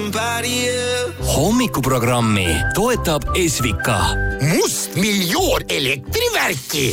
somebody else. Hommikuprogrammi toetab Esvika. Must miljoon elektrivärki.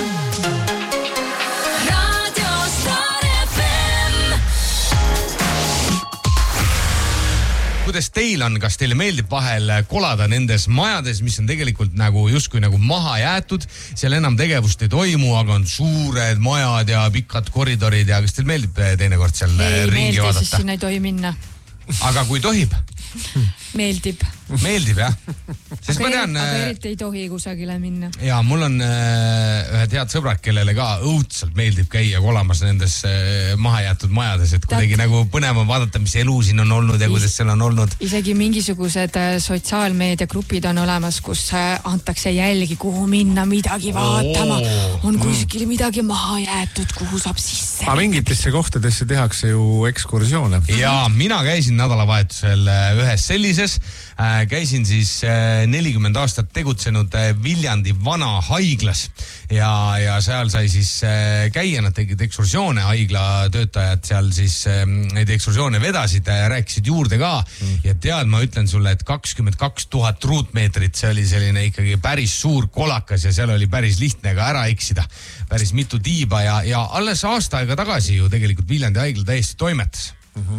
Kuidas teil on, kas teile meeldib vahel kolada nendes majades, mis on tegelikult nagu justkui nagu maha jäetud, seal enam tegevust ei toimu, aga on suured majad ja pikad koridorid ja kas teil meeldib teinekord seal ringi vaadata? Siis sinna ei tohi minna. Aga kui tohib? Meeldib. Meeldib, jah? Sest ma tean... Aga eriti ei tohi kusagile minna. Ja mul on ühed head sõbrad, kellele ka õudselt meeldib käia kolamas nendes mahajäetud majades, et kuidagi nagu põnev on vaadata, mis elu siin on olnud ja kuidas seal on olnud. Isegi mingisugused sotsiaalmeediagrupid on olemas, kus antakse jälgi, kuhu minna midagi vaatama. On kuskil midagi maha jäetud, kuhu saab sisse. Aga mingitesse kohtadesse tehakse ju ekskursioone. Ja mina käisin nädalavahetusel ühes sellises. Käisin siis 40 aastat tegutsenud Viljandi vana haiglas ja seal sai siis käia, nad tegid ekskursioone, haigla töötajad seal siis neid ekskursioone vedasid ja rääkisid juurde ka ja tead, ma ütlen sulle, et 22 000 ruutmeetrit, see oli selline ikkagi päris suur kolakas ja seal oli päris lihtne ka ära eksida, päris mitu tiiba ja alles aasta aega tagasi ju tegelikult Viljandi haigla täiesti toimetas.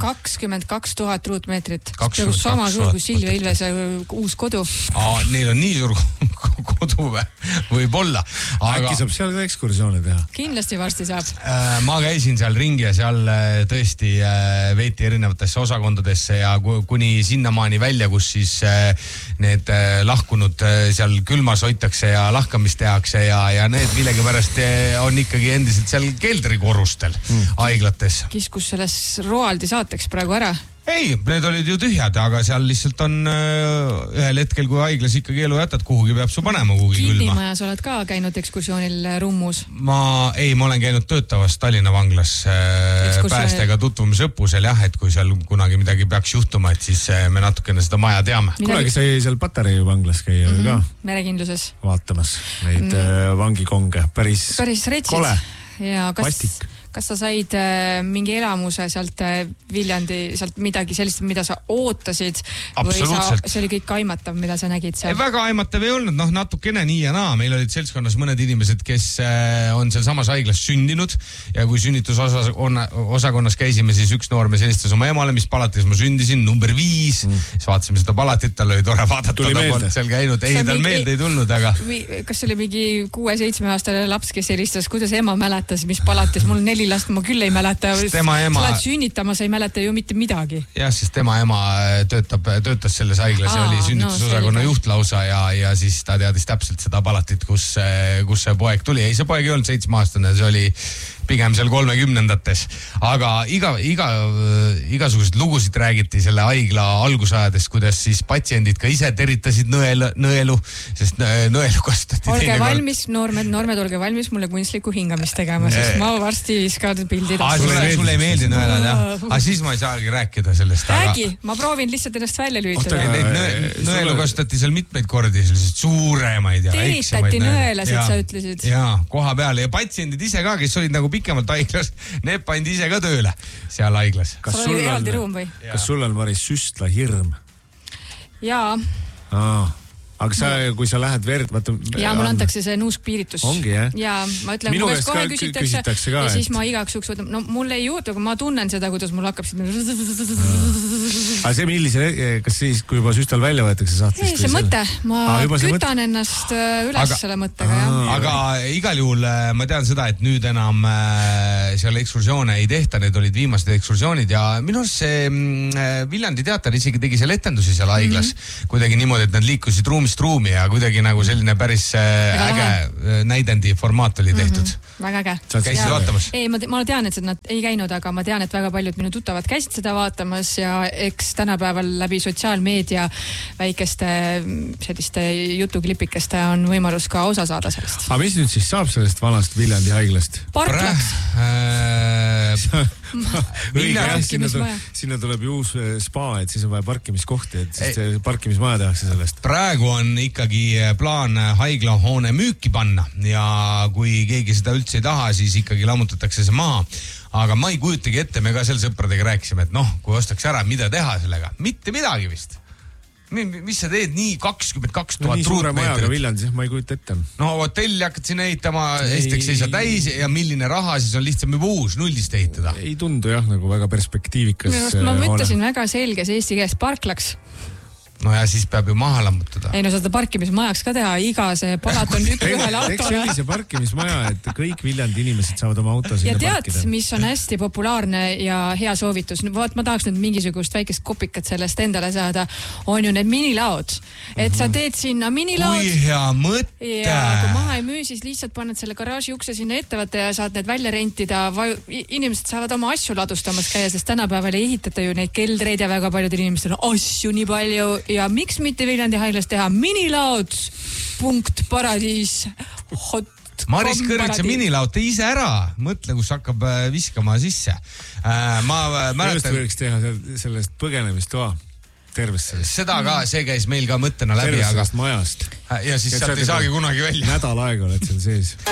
22 000 ruutmeetrit. 22 sama suur kui Silvia Ilvese uus kodu. Neil on nii suur kodu võib olla. Äkki saab seal ka ekskursioone teha? Kindlasti varsti saab. Ma käisin seal ringi ja seal tõesti veeti erinevatesse osakondadesse ja kuni sinnamaani välja, kus siis need lahkunud seal külmas hoitakse ja lahkamist tehakse ja need millegipärast on ikkagi endiselt seal keldrikorrustel haiglates. Kiskus selles roaldi saateks praegu ära? Ei, need olid ju tühjad, aga seal lihtsalt on ühel hetkel, kui haiglas ikkagi elu jätad, kuhugi peab su panema kuhugi külma. Kinnimajas oled ka käinud ekskursioonil Rummus? Ma olen käinud töötavas Tallinna vanglas päästega tutvumisõppusel, jah, et kui seal kunagi midagi peaks juhtuma, et siis me natukene seda maja teame. Kunagi sai seal Patarei vanglas käia ka? Merekindluses. Vaatamas neid vangikonge. Päris retsid. Kole. Ja Vastik. Kas sa said mingi elamuse sealt Viljandi, sealt midagi sellist, mida sa ootasid? Absoluutselt. Või see oli kõik aimatav, mida sa nägid seal? Väga aimatav ei olnud, natukene nii ja naa. Meil olid seltskonnas mõned inimesed, kes on seal samas haiglas sündinud ja kui sünnitusosakonnas käisime, siis üks noormees helistas oma emale, mis palatis ma sündisin, number 5. Siis vaatasime seda palatit, tal oli tore vaadata. Tuli meelde? Seal käinud. Ei, tal meelde ei tulnud, aga... Kas oli mingi 6-7 aastane laps, kes helistas, kuidas ema mäletas, mis palatis? Mul 4 last, ma küll ei mäleta. Sa oled sünnitama, sa ei mäleta ju mitte midagi. Jah, siis tema ema töötas selles haiglas ja oli sünnitusosakonna juht lausa ja siis ta teadis täpselt seda palatit, kus see poeg tuli. Ei, see poeg ei olnud 7-aastane, see oli pigem seal 30-ndates. Aga igasugused lugusid räägiti selle haigla algusajadest, kuidas siis patsiendid ka ise teritasid nõelu, sest nõelu kasutati. Olge valmis, noormed, olge valmis mulle kunstlikku hingamist tegema, sest ma varsti viskan pildid. Sulle ei meeldi nõelad, jah? Aga siis ma ei saagi rääkida sellest. Räägi, ma proovin lihtsalt ennast välja lüütada. Nõelu kasutati seal mitmeid kordi, sellised suuremaid ja väiksemaid. Teritati nõelasid, sa ütlesid. Jaa, koha peale. Ja patsiendid ise ka, kes olid nagu pikemalt haiglas, need pandi ise ka tööle seal haiglas. Kas sul oli eraldi ruum või? Kas sul on Maris süstla hirm? Jaa. Aga kui sa lähed verd, vaata... Ja mul antakse see nuuskpiiritus. Ongi, jah? Ja ma ütlen, minu käest ka küsitakse ka, ja siis ma igaks juks võtan, mul ei juhtu, aga ma tunnen seda, kuidas mul hakkab Aga see millisel, kas siis, kui juba süstal välja võetakse saatlist? See mõte, ma kütan ennast üles selle mõttega, jah. Aga igal juhul ma tean seda, et nüüd enam seal ekskursioone ei tehta, need olid viimased ekskursioonid ja minu arust see Viljandi teater isegi tegi seal etendusi seal haiglas. Kuidagi niimoodi, et nad liikusid ruumi ja kuidagi nagu selline päris äge näidendi formaat oli tehtud. Väga äge. Käisid vaatamas? Ei, ma tean, et nad ei käinud, aga ma tean, et väga paljud minu tuttavad käisid seda vaatamas ja eks tänapäeval läbi sotsiaalmeedia väikeste selliste jutuklipikeste on võimalus ka osa saada sellest. Aga mis nüüd siis saab sellest vanast Viljandi haiglast? Park läks. sinna tuleb ju uus spa, et siis on vaja parkimiskohti, et siis parkimismaja tehakse sellest. Praegu on ikkagi plaan haiglahoone müüki panna ja kui keegi seda üldse ei taha, siis ikkagi lammutatakse see maha. Aga ma ei kujutagi ette, me ka seal sõpradega rääkisime, et kui ostaks ära, mida teha sellega? Mitte midagi vist. Mis sa teed nii 22 000 nii suure majaga ruutmeetrit? Viljandis, ma ei kujuta ette. No hotelli hakkad sinna ehitama, esiteks ei saa täis ja milline raha, siis on lihtsalt juba uus nullist ehitada. Ei tundu jah, nagu väga perspektiivikas. Ma mõtlesin väga selges eesti keeles parklaks. No ja siis peab ju maha lammutada. Ei no seda parkimismajaks ka teha, iga see palat on ühele autole. Eks sellise parkimismaja, et kõik Viljandi inimesed saavad oma auto sinna parkida. Ja tead, mis on hästi populaarne ja hea soovitus? Ma tahaks nüüd mingisugust väikest kopikat sellest endale saada. On ju need minilaod. Et sa teed sinna minilaod. Kui hea mõte! Ja kui maha ei müü, siis lihtsalt paned selle garaaži ukse sinna ettevõtte ja saad need välja rentida. Inimesed saavad oma asju ladustamas käia, sest tänapäeval ei ehitata ju neid keldreid ja väga paljud inimestel on asju nii palju. Ja miks mitte Viljandi haiglas teha minilaud.paradiis hot. Maris Kõrvitsa minilaud, tee ise ära. Mõtle, kus hakkab viskama sisse. Ma mäletan... võiks teha sellest põgenemistoa. Tervest sellest. Seda ka, see käis meil ka mõttena läbi. Tervest sellest majast. Ja siis sealt ei saagi kunagi välja. Nädal aega oled seal sees.